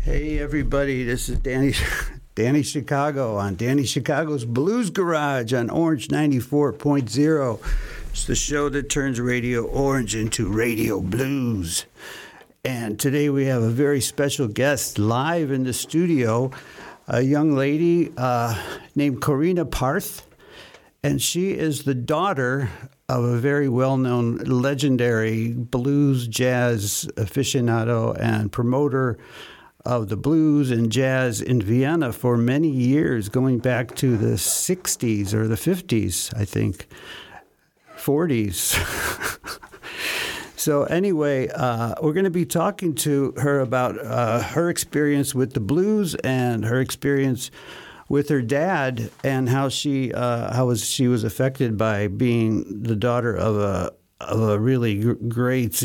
Hey everybody, this is Danny Chicago on Danny Chicago's Blues Garage on Orange 94.0. It's the show that turns Radio Orange into Radio Blues. And today we have a very special guest live in the studio, a young lady named Corina Parth. And she is the daughter of a very well-known, legendary blues jazz aficionado and promoter of the blues and jazz in Vienna for many years, going back to the 60s or the 50s, I think, 40s. So anyway, we're going to be talking to her about her experience with the blues and her experience with her dad and how she was affected by being the daughter of a really great,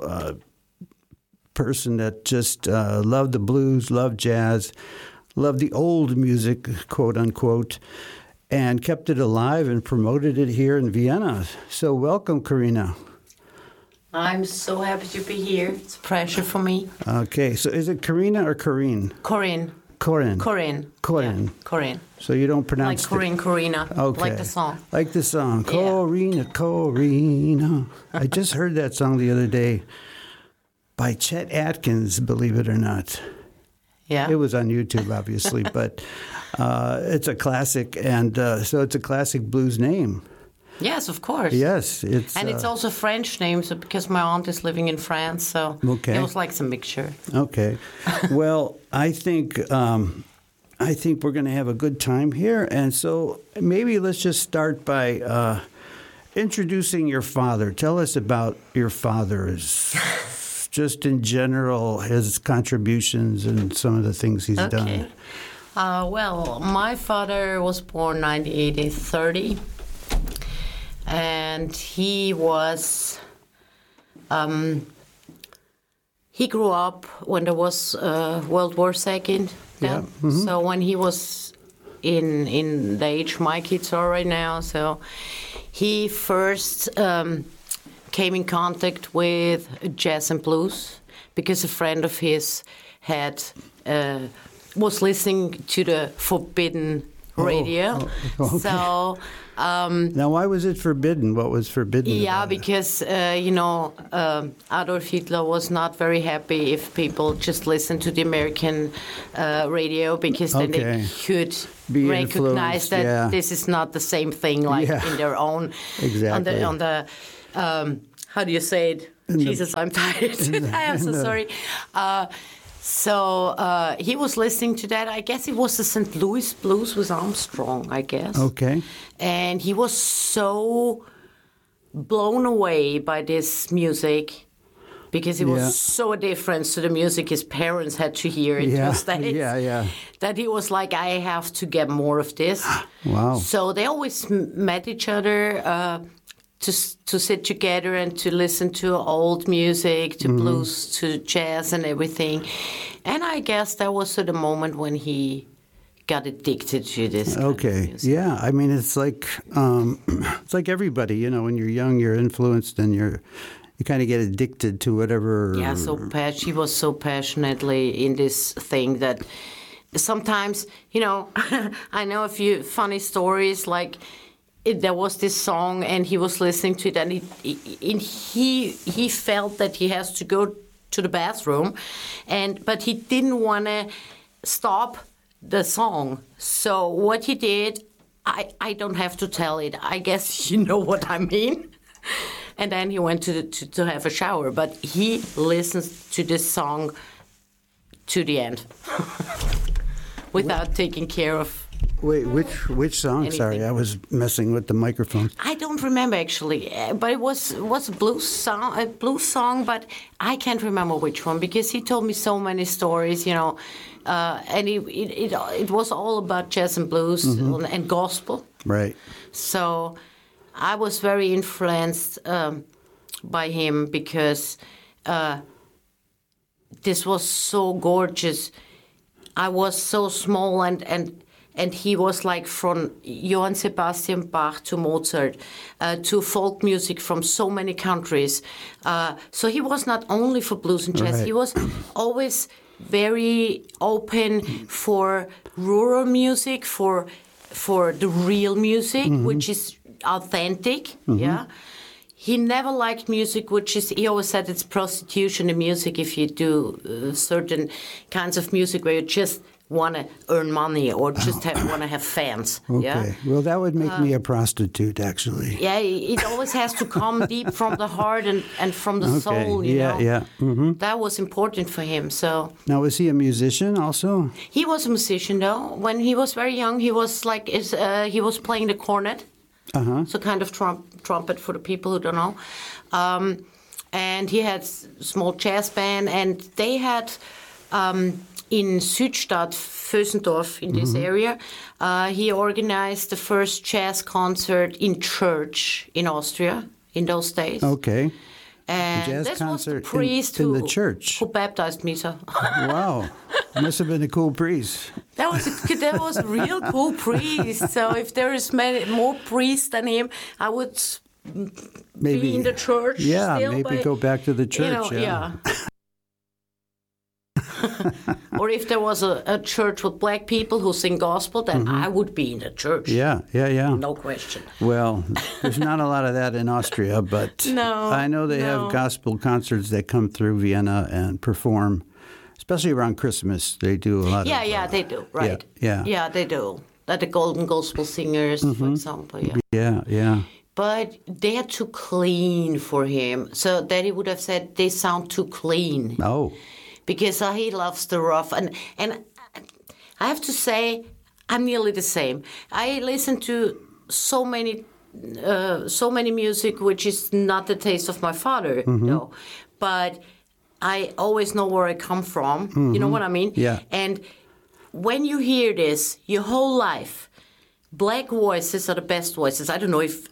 person that just loved the blues, loved jazz, loved the old music, quote unquote, and kept it alive and promoted it here in Vienna. So welcome, Corina. I'm so happy to be here. It's a pleasure for me. Okay, so is it Corina or Corinne? Corinne. Corinne. Corinne. Corinne. Yeah, Corinne. So you don't pronounce like Corinne, Corina. Okay. Like the song. Like the song. Yeah. Corina, Corina. I just heard that song the other day by Chet Atkins, believe it or not. Yeah. It was on YouTube, obviously, but it's a classic, and so it's a classic blues name. Yes, of course. Yes, it's it's also a French name, so because my aunt is living in France, so okay. It was like some mixture. Okay. Well, I think we're going to have a good time here, and so maybe let's just start by introducing your father. Tell us about your father's. Just in general, his contributions and some of the things he's done. Well, my father was born 1930, and he was. He grew up when there was World War II. Yeah. Mm-hmm. So when he was in the age my kids are right now, so he first. Came in contact with jazz and blues because a friend of his was listening to the Forbidden Radio. Okay. So now, why was it forbidden? What was forbidden? Yeah, because Adolf Hitler was not very happy if people just listened to the American radio because then they could recognize that this is not the same thing like in their own. Exactly. On the how do you say it? Jesus, I'm tired. I am so sorry. So he was listening to that. I guess it was the St. Louis Blues with Armstrong, I guess. Okay. And he was so blown away by this music because it was so different to the music his parents had to hear in the States. That he was like, I have to get more of this. Wow. So they always met each other to sit together and to listen to old music, to blues, to jazz and everything. And I guess that was the moment when he got addicted to this kind of music. Yeah. I mean, it's like everybody, when you're young, you're influenced and you kind of get addicted to whatever. Yeah, he was so passionately in this thing that sometimes, I know a few funny stories like there was this song and he was listening to it and he felt that he has to go to the bathroom but he didn't want to stop the song. So what he did, I don't have to tell it. I guess you know what I mean. And then he went to have a shower, but he listens to this song to the end without taking care of. Wait, which song? Anything. Sorry, I was messing with the microphone. I don't remember actually, but it was a blues song, but I can't remember which one because he told me so many stories, and it was all about jazz and blues and gospel. Right. So I was very influenced by him because this was so gorgeous. I was so small and and he was like from Johann Sebastian Bach to Mozart, to folk music from so many countries. So he was not only for blues and jazz, Right. he was always very open for rural music, for the real music, which is authentic, yeah. He never liked music, he always said it's prostitution in music if you do certain kinds of music where you just want to earn money or just want to have fans. Okay. Yeah? Well, that would make me a prostitute, actually. Yeah, it always has to come deep from the heart and from the soul, you know. Yeah. Mm-hmm. That was important for him, so... Now, was he a musician also? He was a musician, though. When he was very young, he was he was playing the cornet. So kind of trumpet for the people who don't know. And he had small jazz band, and they had in Südstadt, Vösendorf, in this area, he organized the first jazz concert in church in Austria in those days. Okay. And jazz this was the concert priest in the church. who baptized me. So. Wow. Must have been a cool priest. That was a real cool priest. So if there is more priests than him, I would be in the church. Yeah, still, maybe but, go back to the church. Yeah. Or if there was a church with black people who sing gospel, then I would be in the church. Yeah. No question. Well, there's not a lot of that in Austria, but No, I know they have gospel concerts that come through Vienna and perform, especially around Christmas. They do a lot Yeah, they do, right. Yeah. They do. Like the Golden Gospel Singers, for example, yeah. Yeah. But they are too clean for him. So Daddy would have said they sound too clean. Oh. Because he loves the rough. And I have to say, I'm nearly the same. I listen to so many music which is not the taste of my father, no. But I always know where I come from. You know what I mean? Yeah. And when you hear this your whole life, black voices are the best voices. I don't know if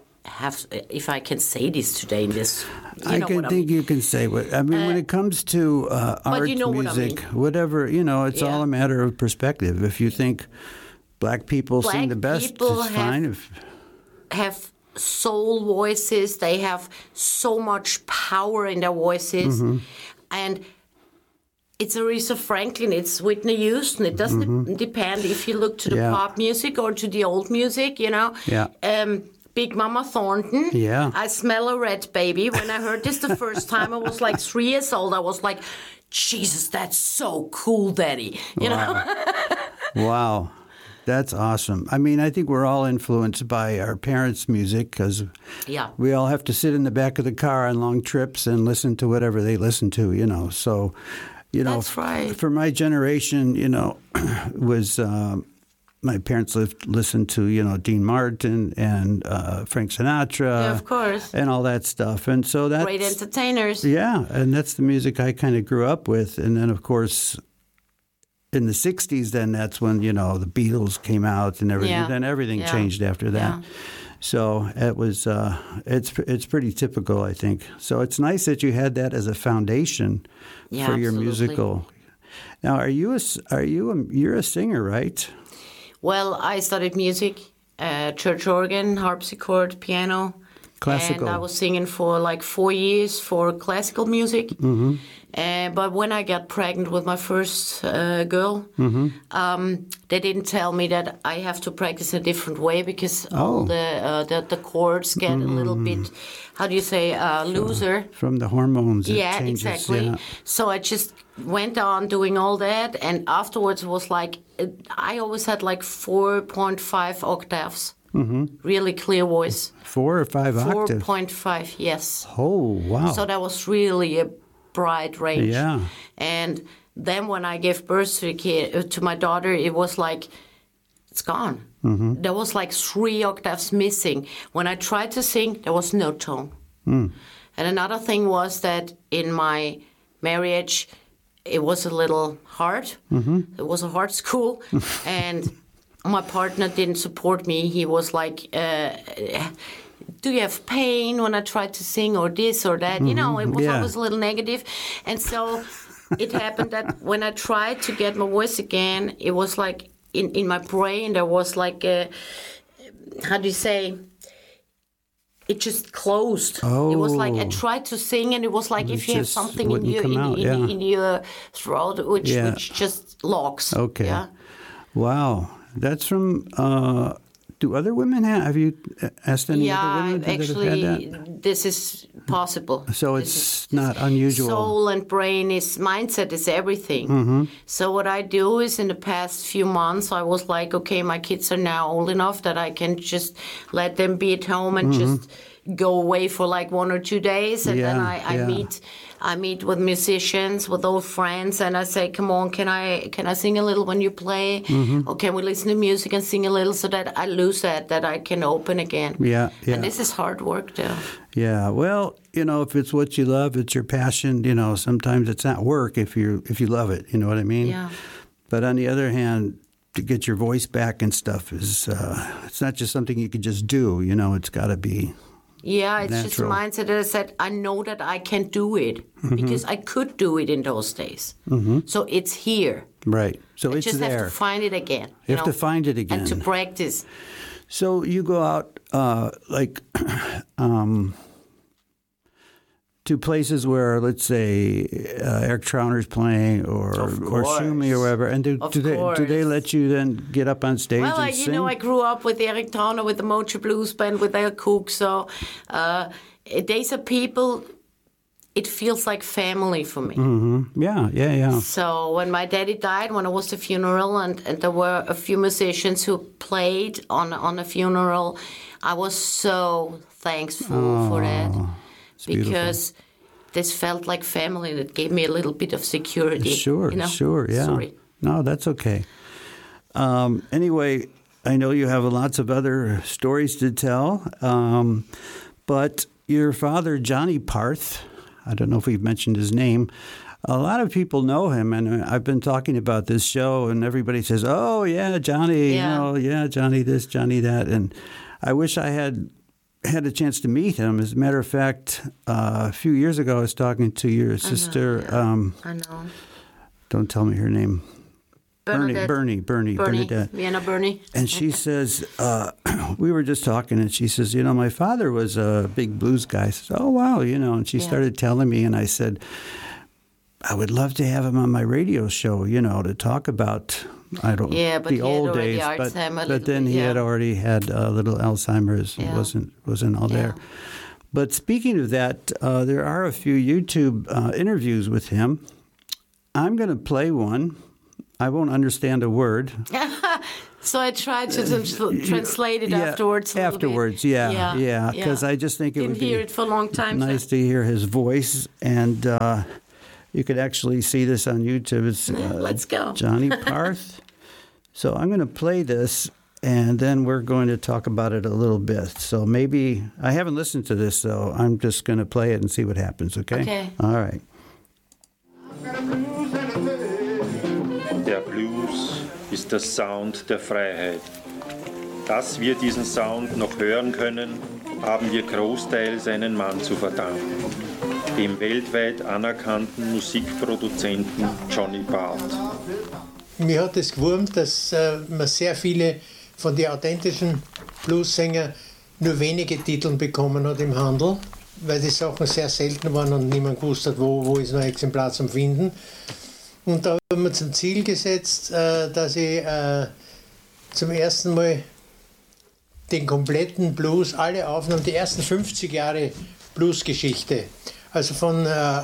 I can say this today in this. I think you can say what I mean when it comes to art, you know music, what I mean. whatever. It's all a matter of perspective. If you think black people sing the best, it's fine. Have soul voices. They have so much power in their voices, and it's Aretha Franklin, it's Whitney Houston. It doesn't depend if you look to the pop music or to the old music. Yeah. Big Mama Thornton. Yeah. I Smell a Red Baby. When I heard this the first time, I was like 3 years old. I was like, Jesus, that's so cool, Daddy. You know? Wow. That's awesome. I mean, I think we're all influenced by our parents' music because we all have to sit in the back of the car on long trips and listen to whatever they listen to, So, That's right. For my generation, was... my parents listened to, Dean Martin and Frank Sinatra. Yeah, of course. And all that stuff. And so that's... Great entertainers. Yeah, and that's the music I kind of grew up with. And then, of course, in the 60s, then that's when, the Beatles came out and everything. Yeah. Then everything changed after that. Yeah. So it was, it's pretty typical, I think. So it's nice that you had that as a foundation for your absolutely. musical. Now, you're a singer, right? Well, I studied music, church organ, harpsichord, piano. Classical. And I was singing for like 4 years for classical music. Mm-hmm. But when I got pregnant with my first girl, they didn't tell me that I have to practice a different way because all the chords get a little bit, how do you say, looser. From the hormones, it changes. Exactly. Yeah. So I just went on doing all that, and afterwards was like, I always had like 4.5 octaves. Really clear voice. 4 or 5 octaves? 4.5, yes. Oh, wow. So that was really a bright range. Yeah. And then when I gave birth to my daughter, it was like, it's gone. There was like 3 octaves missing. When I tried to sing, there was no tone. And another thing was that in my marriage, it was a little hard. It was a hard school. And my partner didn't support me. He was like, do you have pain when I tried to sing or this or that? It was always a little negative. And so it happened that when I tried to get my voice again, it was like in my brain there was like a, how do you say? It just closed. Oh. It was like I tried to sing, and it was like if you have something in your throat, which just locks. Okay. Yeah. Wow, that's from. Do other women have you asked any other women that actually, have had that? This is possible. So it's not unusual. Soul and brain mindset is everything. Mm-hmm. So what I do is in the past few months, I was like, okay, my kids are now old enough that I can just let them be at home and just go away for like 1 or 2 days, and then I meet with musicians, with old friends, and I say, come on, can I sing a little when you play? Or can we listen to music and sing a little so that I lose that I can open again? Yeah. And this is hard work, though. Yeah. Well, if it's what you love, it's your passion, sometimes it's not work if you love it, you know what I mean? Yeah. But on the other hand, to get your voice back and stuff is, it's not just something you could just do, it's got to be Yeah, it's natural. just a mindset that I said, I know that I can do it because I could do it in those days. So it's here. Right. So it's just there. have to find it again. You have to find it again. And to practice. So you go out to places where, let's say, Eric Trauner's playing or Schumi or whatever, and do they let you then get up on stage and sing? I grew up with Eric Trauner, with the Mojo Blues Band, with Al Cook, so days of people, it feels like family for me. Mm-hmm. Yeah. So when my daddy died, when it was the funeral, and there were a few musicians who played on the funeral, I was so thankful for that. Because this felt like family, and it gave me a little bit of security. Sure, yeah. Sorry. No, that's okay. Anyway, I know you have lots of other stories to tell, but your father, Johnny Parth, I don't know if we've mentioned his name, a lot of people know him, and I've been talking about this show, and everybody says, oh, yeah, Johnny, Johnny this, Johnny that, and I wish I had a chance to meet him. As a matter of fact, a few years ago, I was talking to your sister. I know. Don't tell me her name. Bernadette. Vienna Bernie. And she says, we were just talking, and she says, my father was a big blues guy. I said, oh, wow, and she started telling me, and I said, I would love to have him on my radio show, to talk about the old days, but then he had already had a little Alzheimer's. It wasn't all there. But speaking of that, there are a few YouTube interviews with him. I'm going to play one. I won't understand a word. So I tried to translate it afterwards. Afterwards, yeah. Because I just think it would be hear it for a long time. Nice to hear his voice, and you could actually see this on YouTube. It's Let's go. Johnny Parth. So I'm going to play this, and then we're going to talk about it a little bit. So maybe, I haven't listened to this, so I'm just going to play it and see what happens, okay? Okay. All right. Der Blues ist der Sound der Freiheit. Dass wir diesen Sound noch hören können, haben wir großteils einen Mann zu verdanken. Dem weltweit anerkannten Musikproduzenten Johnny Parth. Mir hat es gewurmt, dass man sehr viele von den authentischen Bluessängern nur wenige Titel bekommen hat im Handel, weil die Sachen sehr selten waren und niemand gewusst hat, wo ist noch ein Exemplar zum Finden. Und da haben wir zum Ziel gesetzt, dass ich zum ersten Mal den kompletten Blues, alle Aufnahmen, die ersten 50 Jahre Bluesgeschichte, also von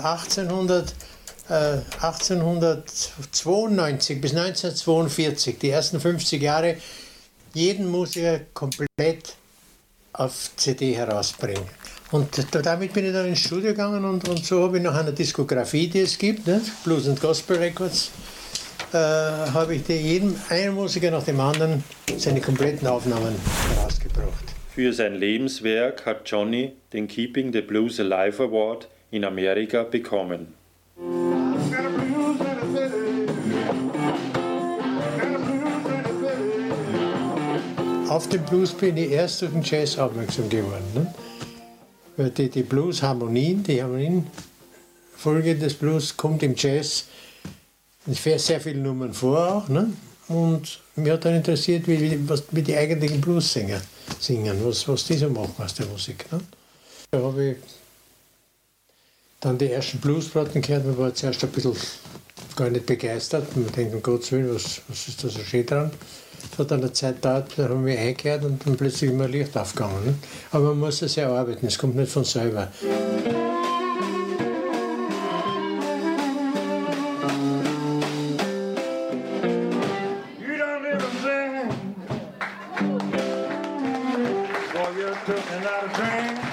1892 bis 1942, die ersten 50 Jahre, jeden Musiker komplett auf CD herausbringen. Und damit bin ich dann ins Studio gegangen und so habe ich nach einer Diskografie, die es gibt, ne? Blues and Gospel Records, habe ich jedem einen Musiker nach dem anderen seine kompletten Aufnahmen herausgebracht. Für sein Lebenswerk hat Johnny den Keeping the Blues Alive Award in Amerika bekommen. Auf den Blues bin ich erst durch den Jazz aufmerksam geworden. Ne? Weil die Blues-Harmonien, die Harmonienfolge des Blues kommt im Jazz in sehr vielen Nummern vor auch. Ne? Und mich hat dann interessiert, wie die eigentlichen Blues-Sänger singen, was die so machen aus der Musik. Ne? Da habe ich dann die ersten Bluesplatten gehört. Man war zuerst ein bisschen gar nicht begeistert. Man denkt, um Gottes Willen, was ist da so schön dran? Das hat dann eine Zeit gedauert, da haben wir eingehört und dann plötzlich immer Licht aufgegangen. Ne? Aber man muss das erarbeiten, es kommt nicht von selber. Cooking out a drink.